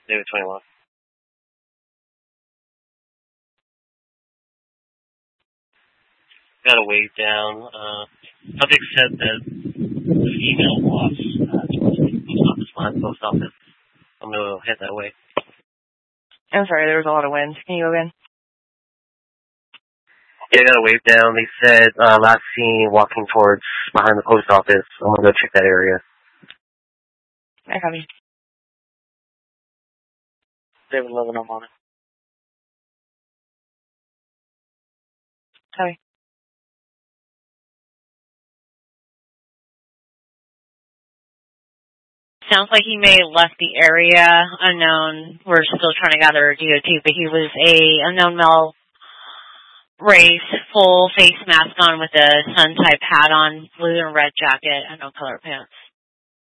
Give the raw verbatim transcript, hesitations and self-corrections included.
David twenty-one. Got a wave down. Uh, subject said that the female was uh, towards the post office line, post office. I'm going to head that way. I'm sorry, there was a lot of wind. Can you go again? Yeah, I got a wave down. They said uh, last seen walking towards behind the post office. I'm going to go check that area. I copy. David eleven, I'm on it. Copy. Sounds like he may have left the area. Unknown. We're still trying to gather a D O T, but he was a unknown male race, full face mask on with a sun type hat on, blue and red jacket, and no color pants.